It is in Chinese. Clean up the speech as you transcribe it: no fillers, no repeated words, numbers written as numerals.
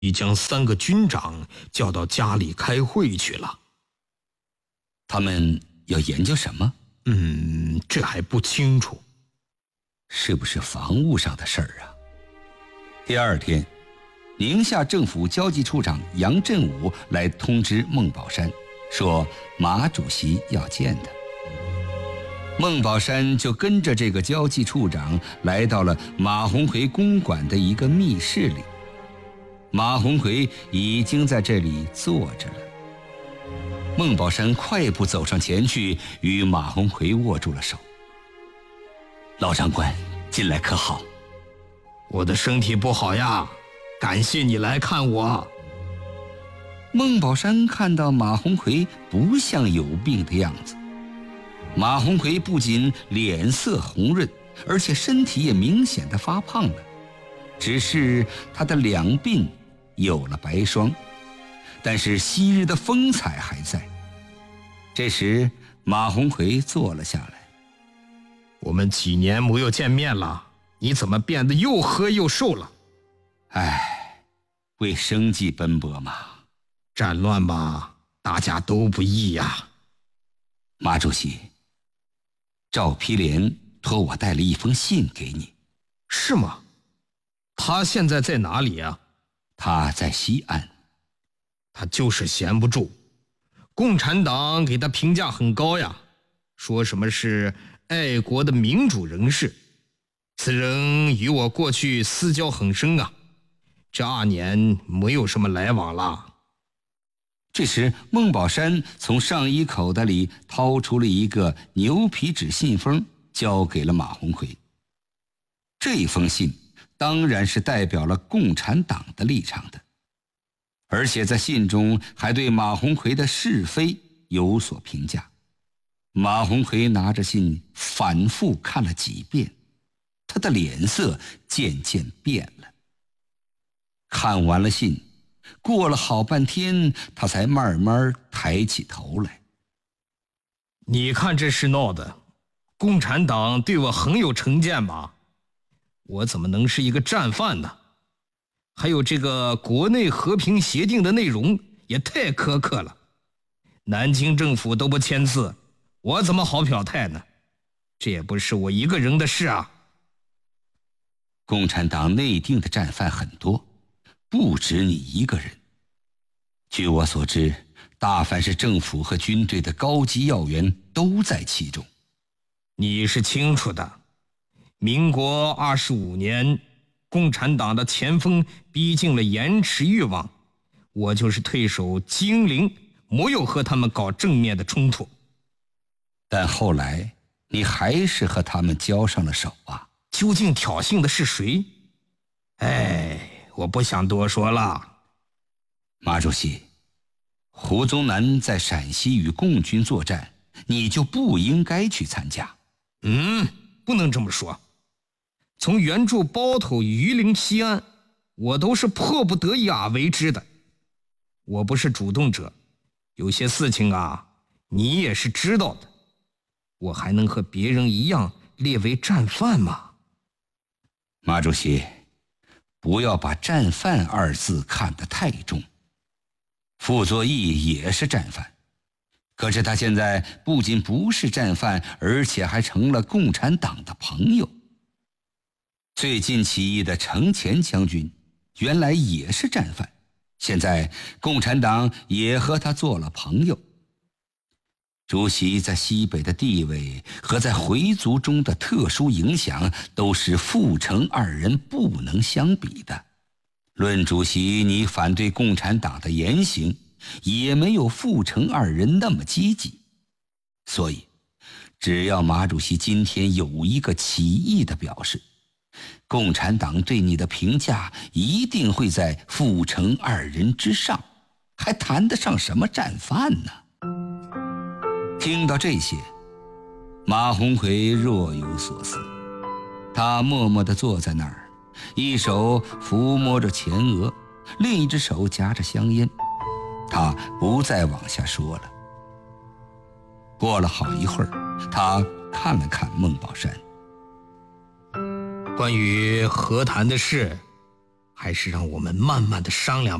已将3个军长叫到家里开会去了。 他们要研究什么？ 这还不清楚。 是不是防务上的事儿啊？第二天，宁夏政府交际处长杨振武来通知孟宝山，说马主席要见他。孟宝山就跟着这个交际处长来到了马鸿逵公馆的一个密室里。马鸿逵已经在这里坐着了。孟宝山快步走上前去，与马鸿逵握住了手。老长官，近来可好？ 我的身体不好呀，感谢你来看我。 孟宝山看到马鸿逵不像有病的样子。马鸿逵不仅脸色红润，而且身体也明显的发胖了，只是他的两鬓有了白霜，但是昔日的风采还在。这时马鸿逵坐了下来。 我们几年没有见面了，你怎么变得又喝又瘦了？ 为生计奔波嘛。 战乱嘛，大家都不易呀。 马主席，赵丕连托我带了一封信给你。 是吗？他现在在哪里啊？ 他在西安。 他就是闲不住，共产党给他评价很高呀，说什么是爱国的民主人士。此人与我过去私交很深啊，这2年没有什么来往了。 这时孟宝山从上衣口袋里掏出了一个牛皮纸信封，交给了马鸿逵。这封信当然是代表了共产党的立场的，而且在信中还对马鸿逵的是非有所评价。马鸿逵拿着信反复看了几遍，他的脸色渐渐变了。看完了信，过了好半天，他才慢慢抬起头来。 你看这事闹的，共产党对我很有成见吧？我怎么能是一个战犯呢？还有这个国内和平协定的内容也太苛刻了，南京政府都不签字，我怎么好表态呢？这也不是我一个人的事啊。 共产党内定的战犯很多，不止你一个人。据我所知，大凡是政府和军队的高级要员都在其中。 你是清楚的，民国25年，共产党的前锋逼近了盐池峪网，我就是退守金陵，没有和他们搞正面的冲突。 但后来你还是和他们交上了手啊。 究竟挑衅的是谁？我不想多说了。 马主席，胡宗南在陕西与共军作战，你就不应该去参加。 不能这么说。从援助包头、榆林、西安，我都是迫不得已而为之的。我不是主动者，有些事情啊，你也是知道的。我还能和别人一样列为战犯吗？ 马主席，不要把战犯2字看得太重。傅作义也是战犯，可是他现在不仅不是战犯，而且还成了共产党的朋友。最近起义的程潜将军原来也是战犯，现在共产党也和他做了朋友。主席在西北的地位和在回族中的特殊影响，都是傅程2人不能相比的。论主席你反对共产党的言行，也没有傅程2人那么积极。所以只要马主席今天有一个起义的表示，共产党对你的评价一定会在傅程2人之上，还谈得上什么战犯呢？听到这些，马鸿逵若有所思，他默默地坐在那儿，一手抚摸着前额，另一只手夹着香烟。他不再往下说了。过了好一会儿，他看了看孟宝山。 关于和谈的事， 还是让我们慢慢的商量。